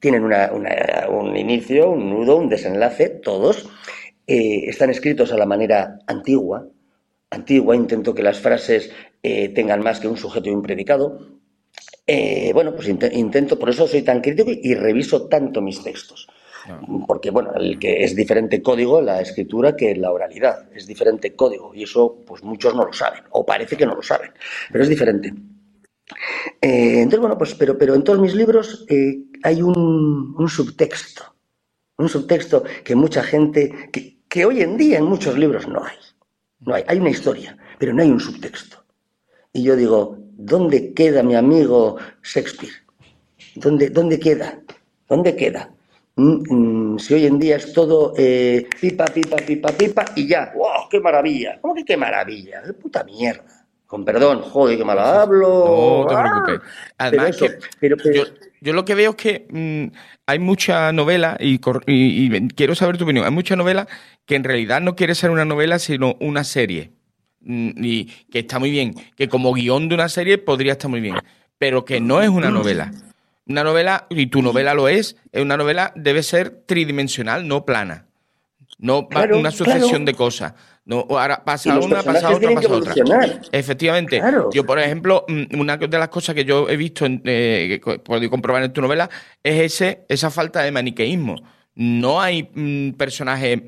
tienen un inicio, un nudo, un desenlace, todos. Están escritos a la manera antigua. Intento que las frases tengan más que un sujeto y un predicado. Bueno, pues intento, por eso soy tan crítico y reviso tanto mis textos. No. Porque, bueno, el que es diferente código en la escritura que en la oralidad. Es diferente código y eso, pues muchos no lo saben, o parece que no lo saben, pero es diferente. Entonces, bueno, pues, pero en todos mis libros hay un subtexto. Un subtexto que mucha gente, que hoy en día en muchos libros no hay. No hay. Hay una historia, pero no hay un subtexto. Y yo digo, ¿dónde queda mi amigo Shakespeare? ¿Dónde queda? ¿Dónde queda? Si hoy en día es todo pipa, pipa, pipa, pipa y ya. ¡Wow! ¡Qué maravilla! ¿Cómo que qué maravilla? ¡Qué puta mierda! Con perdón, joder, que mal hablo. No te preocupes. Además, Pero eso, pero yo lo que veo es que hay mucha novela y quiero saber tu opinión. Hay mucha novela que en realidad no quiere ser una novela, sino una serie. Y que está muy bien, que como guión de una serie podría estar muy bien, pero que no es una novela. Una novela, y tu novela lo es una novela debe ser tridimensional, no plana. No claro, una sucesión claro. de cosas. No, ahora Y pasa los una, pasa personajes otra, tienen que pasa otra. evolucionar. Efectivamente, Claro. yo, por ejemplo, una de las cosas que yo he visto, que he podido comprobar en tu novela, es esa falta de maniqueísmo. No hay personajes,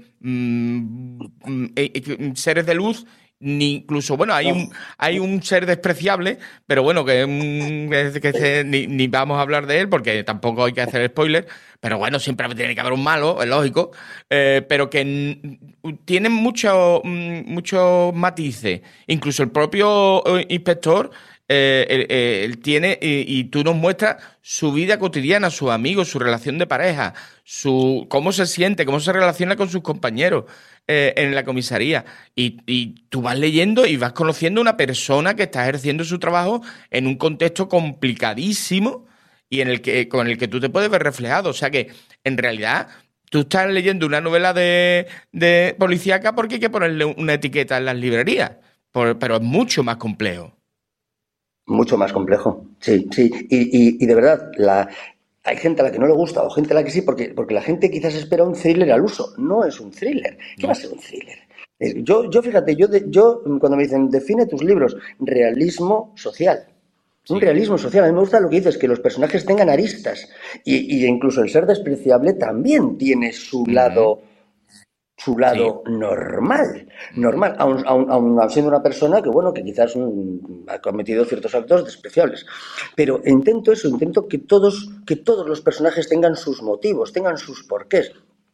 seres de luz, ni incluso, bueno, No. hay un ser despreciable, pero bueno, ni vamos a hablar de él porque tampoco hay que hacer spoiler, pero bueno, siempre tiene que haber un malo, es lógico, pero que tienen muchos matices. Incluso el propio inspector, él tiene, y tú nos muestras su vida cotidiana, sus amigos, su relación de pareja, cómo se siente, cómo se relaciona con sus compañeros en la comisaría. Y tú vas leyendo y vas conociendo una persona que está ejerciendo su trabajo en un contexto complicadísimo y con el que tú te puedes ver reflejado. O sea que, en realidad, tú estás leyendo una novela de policíaca porque hay que ponerle una etiqueta en las librerías. Pero es mucho más complejo. Mucho más complejo. Sí, sí. Y de verdad, hay gente a la que no le gusta o gente a la que sí, porque la gente quizás espera un thriller al uso. No es un thriller. ¿Qué va a No. ser un thriller? Fíjate, cuando me dicen, define tus libros, realismo social. Un Sí. realismo social. A mí me gusta lo que dices, que los personajes tengan aristas. Y incluso el ser despreciable también tiene Ujú. su Sí. lado normal, Ujú. aun siendo una persona que, bueno, que quizás ha cometido ciertos actos despreciables. Pero intento que todos los personajes tengan sus motivos, tengan sus porqués.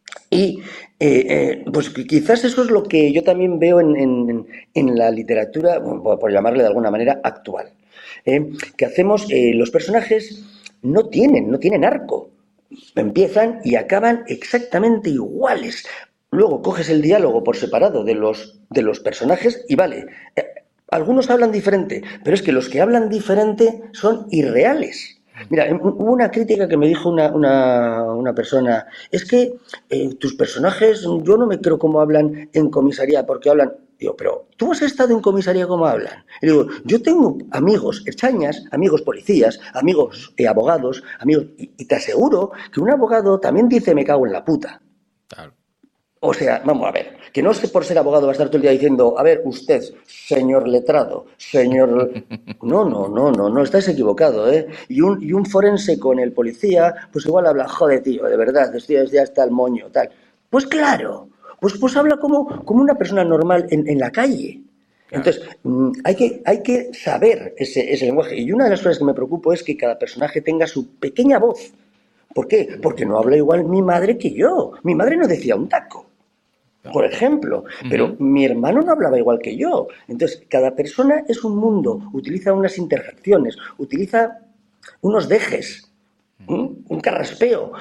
Y pues quizás eso es lo que yo también veo en la literatura, por llamarle de alguna manera, actual. Que hacemos, los personajes no tienen arco. Empiezan y acaban exactamente iguales. Luego coges el diálogo por separado de los personajes y vale, algunos hablan diferente, pero es que los que hablan diferente son irreales. Mira, hubo una crítica que me dijo una persona, es que tus personajes, yo no me creo cómo hablan en comisaría, porque hablan. Digo, pero ¿tú has estado en comisaría cómo hablan? Y digo, yo tengo amigos erchañas, amigos policías, amigos abogados, amigos, y te aseguro que un abogado también dice me cago en la puta. Claro. O sea, vamos a ver, que no sé por ser abogado va a estar todo el día diciendo, a ver, usted, señor letrado, señor. No, no, no, no, no, estáis equivocado, ¿eh? Y un forense con el policía, pues igual habla, joder, tío, de verdad, ya está el moño, tal. Pues claro, pues habla como una persona normal en la calle. Claro. Entonces, hay que saber ese lenguaje. Y una de las cosas que me preocupo es que cada personaje tenga su pequeña voz. ¿Por qué? Porque no habla igual mi madre que yo. Mi madre no decía un taco, Claro. por ejemplo, pero Ujú. mi hermano no hablaba igual que yo. Entonces, cada persona es un mundo, utiliza unas interjecciones, utiliza unos dejes, Ujú. un carraspeo,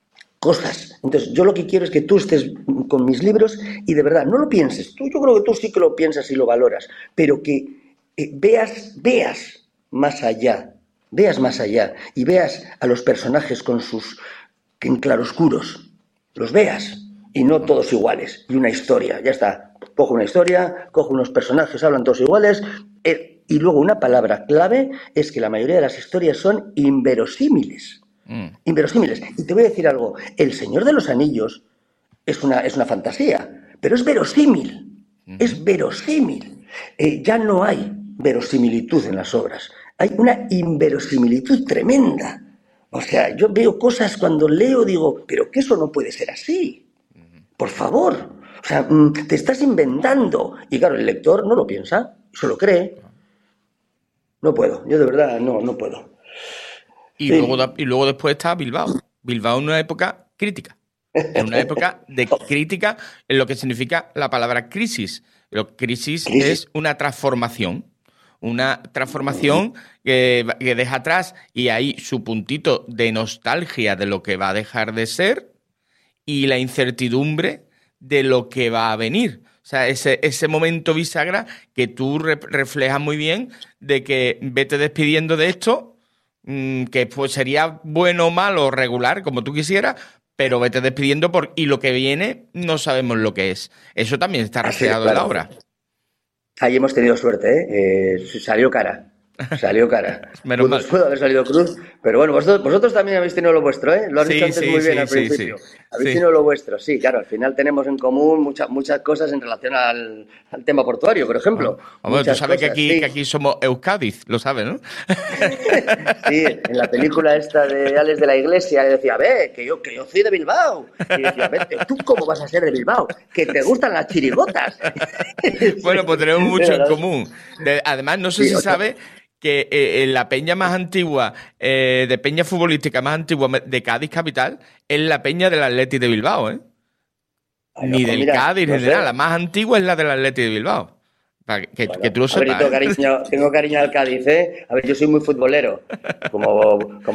cosas. Entonces, yo lo que quiero es que tú estés con mis libros y de verdad, no lo pienses. Yo creo que tú sí que lo piensas y lo valoras, pero que veas más allá, veas más allá y veas a los personajes con sus en claroscuros, los veas y no Ajá. todos iguales. Y una historia, ya está. Cojo una historia, cojo unos personajes, hablan todos iguales. Y luego una palabra clave es que la mayoría de las historias son inverosímiles. Inverosímiles. Y te voy a decir algo. El Señor de los Anillos es una fantasía, pero es verosímil. Es verosímil. Ya no hay verosimilitud en las obras. Hay una inverosimilitud tremenda. O sea, yo veo cosas cuando leo, digo, pero que eso no puede ser así. Por favor. O sea, te estás inventando. Y claro, el lector no lo piensa, se lo cree. No puedo, yo de verdad no puedo. Y luego después está Bilbao. Bilbao en una época crítica. En una época de crítica en lo que significa la palabra crisis. Crisis es una transformación. Una transformación que deja atrás y ahí su puntito de nostalgia de lo que va a dejar de ser y la incertidumbre de lo que va a venir. O sea, ese momento bisagra que tú reflejas muy bien de que vete despidiendo de esto, que pues sería bueno, malo, regular, como tú quisieras, pero vete despidiendo y lo que viene no sabemos lo que es. Eso también está reflejado en la obra. Ahí hemos tenido suerte, ¿eh? Salió cara. Salió cara. Menos mal. Pudo haber salido cruz, pero bueno, vosotros también habéis tenido lo vuestro, ¿eh? Lo has dicho antes muy bien al principio. Habéis tenido lo vuestro, sí, claro. Al final tenemos en común muchas cosas en relación al tema portuario, por ejemplo. Bueno, tú sabes cosas, que aquí somos Euskadiz, lo sabes, ¿no? Sí, en la película esta de Alex de la Iglesia, decía, que yo soy de Bilbao. Y decía, ¿tú cómo vas a ser de Bilbao? Que te gustan las chirigotas. Bueno, pues tenemos mucho en común. Además, no sé si sabes que la peña más antigua, de peña futbolística más antigua de Cádiz capital, es la peña del Atleti de Bilbao, ¿eh? Ni del Cádiz, ni de nada. La más antigua es la del Atleti de Bilbao. Para que tú lo sepas. A ver, tengo cariño al Cádiz, ¿eh? A ver, yo soy muy futbolero. Como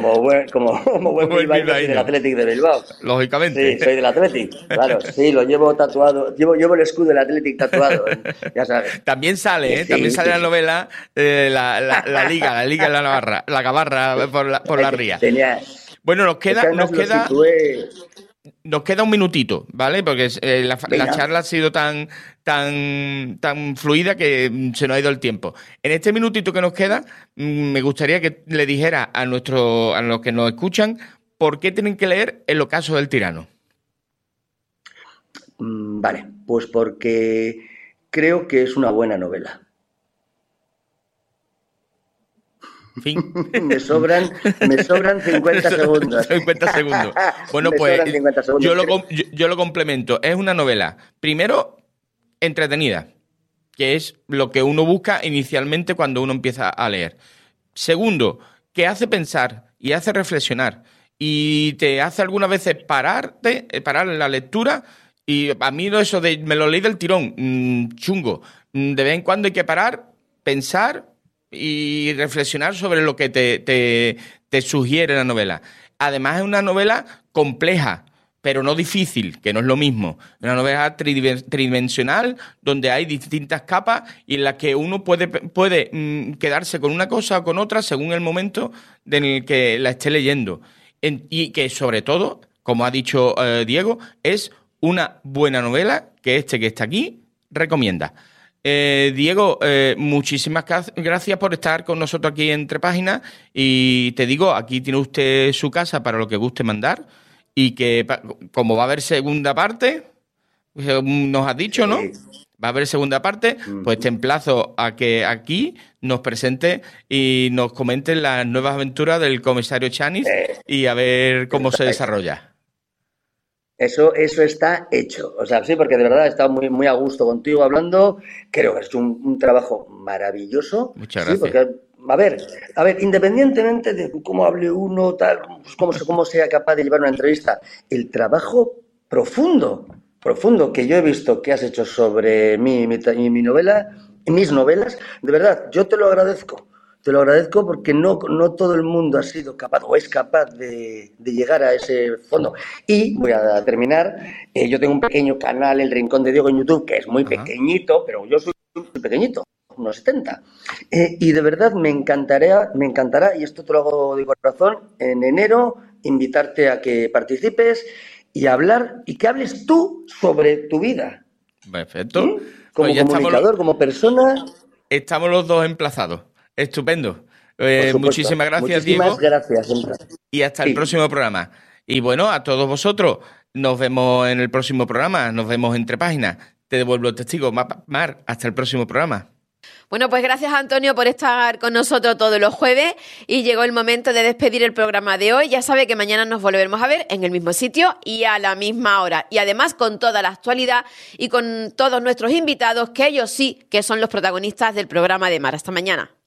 buen bilbaíno soy del Athletic de Bilbao. Lógicamente. Sí, soy del Athletic. Claro, sí, lo llevo tatuado. Llevo el escudo del Athletic tatuado, ya sabes. También sale, ¿eh? Sí, también sale la novela la Liga en la Navarra, la Gabarra por la ría. Genial. Bueno, nos queda un minutito, ¿vale? Porque la charla ha sido tan fluida que se nos ha ido el tiempo. En este minutito que nos queda, me gustaría que le dijera a los que nos escuchan por qué tienen que leer El ocaso del tirano. Vale, pues porque creo que es una buena novela. Fin. Me sobran 50 segundos. 50 segundos. Bueno, pues 50 segundos. Yo lo complemento. Es una novela, primero, entretenida, que es lo que uno busca inicialmente cuando uno empieza a leer. Segundo, que hace pensar y hace reflexionar y te hace algunas veces parar la lectura. Y a mí eso de me lo leí del tirón, chungo. De vez en cuando hay que parar, pensar y reflexionar sobre lo que te sugiere la novela. Además, es una novela compleja, pero no difícil, que no es lo mismo. Es una novela tridimensional, donde hay distintas capas y en las que uno puede quedarse con una cosa o con otra según el momento en el que la esté leyendo. Y que, sobre todo, como ha dicho Diego, es una buena novela que está aquí recomienda. Diego, muchísimas gracias por estar con nosotros aquí Entre Páginas y te digo, aquí tiene usted su casa para lo que guste mandar y que como va a haber segunda parte, nos has dicho, ¿no? Va a haber segunda parte, pues te emplazo a que aquí nos presente y nos comente las nuevas aventuras del comisario Chanis y a ver cómo se desarrolla. Eso está hecho. O sea, sí, porque de verdad he estado muy, muy a gusto contigo hablando. Creo que has hecho un trabajo maravilloso. Muchas gracias. Sí, porque, a ver, independientemente de cómo hable uno, tal, cómo sea capaz de llevar una entrevista, el trabajo profundo que yo he visto que has hecho sobre mi novela, mis novelas, de verdad, yo te lo agradezco. Te lo agradezco porque no todo el mundo ha sido capaz o es capaz de llegar a ese fondo. Y voy a terminar. Yo tengo un pequeño canal, El Rincón de Diego, en YouTube, que es muy pequeñito, pero yo soy muy pequeñito, unos 70. Y de verdad me encantará, y esto te lo hago de corazón, en enero invitarte a que participes y hablar, y que hables tú sobre tu vida. Perfecto. ¿Sí? Como pues comunicador, como persona. Estamos los dos emplazados. Estupendo. Muchísimas gracias, Diego. Muchísimas gracias. y hasta el próximo programa. Y bueno, a todos vosotros, nos vemos en el próximo programa, nos vemos entre páginas. Te devuelvo el testigo. Mar, hasta el próximo programa. Bueno, pues gracias, Antonio, por estar con nosotros todos los jueves, y llegó el momento de despedir el programa de hoy. Ya sabe que mañana nos volveremos a ver en el mismo sitio y a la misma hora, y además con toda la actualidad y con todos nuestros invitados, que ellos sí que son los protagonistas del programa de Mar. Hasta mañana.